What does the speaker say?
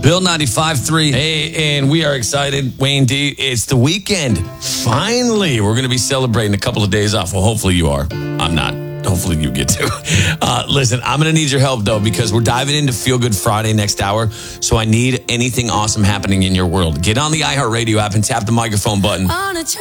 Bill 95.3. Hey, and we are excited, Wayne D. It's the weekend. Finally, we're going to be celebrating a couple of days off. Well, hopefully you are. I'm not. Hopefully you get to. Listen, I'm going to need your help, though, because we're diving into Feel Good Friday next hour. So I need anything awesome happening in your world. Get on the iHeartRadio app and tap the microphone button.